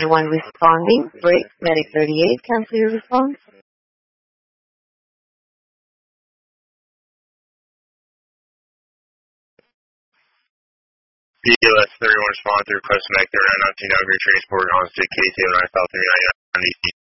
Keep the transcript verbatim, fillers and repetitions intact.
Anyone responding? Break. Medic thirty-eight, cancel your response. P O S thirty-one respond to request Medic thirty-nine nineteen Upgrade transport on to K T nine South three ninety-nine.